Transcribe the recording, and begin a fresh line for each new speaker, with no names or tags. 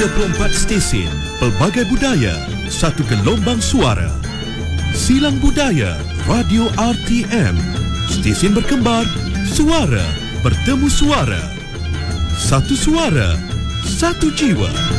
34 stesen, pelbagai budaya, satu gelombang suara. Silang Budaya Radio RTM. Stesen berkembar, suara bertemu suara. Satu suara, satu jiwa.